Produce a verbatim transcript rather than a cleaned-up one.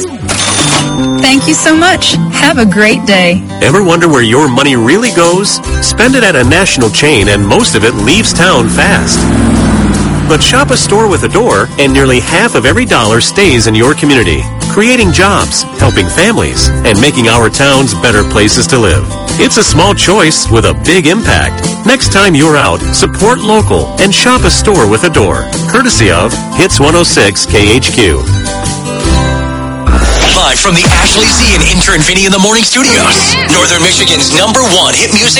Thank you so much. Have a great day. Ever wonder where your money really goes? Spend it at a national chain and most of it leaves town fast. But shop a store with a door and nearly half of every dollar stays in your community, creating jobs, helping families, and making our towns better places to live. It's a small choice with a big impact. Next time you're out, support local and shop a store with a door. Courtesy of Hits one oh six K H Q. Live from the Ashley Z and intern Vinny in the Morning Studios, Northern Michigan's number one hit music